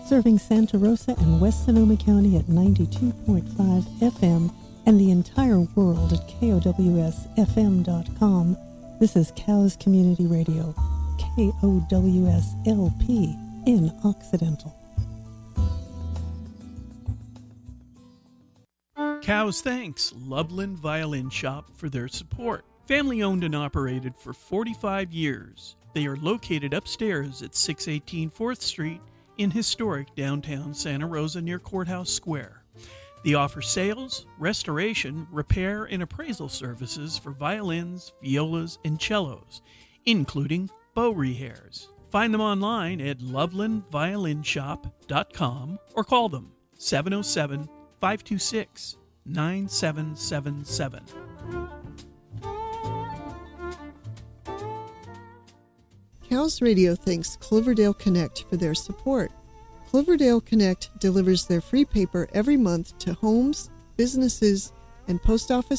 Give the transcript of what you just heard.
serving Santa Rosa and West Sonoma County at 92.5 FM and the entire world at KOWSFM.com. This is Cows Community Radio, KOWSLP in Occidental. Cows thanks Loveland Violin Shop for their support. Family owned and operated for 45 years. They are located upstairs at 618 4th Street in historic downtown Santa Rosa near Courthouse Square. They offer sales, restoration, repair, and appraisal services for violins, violas, and cellos, including bow rehairs. Find them online at lovelandviolinshop.com or call them 707-526-9777. Cows Radio thanks Cloverdale Connect for their support. Cloverdale Connect delivers their free paper every month to homes, businesses, and post office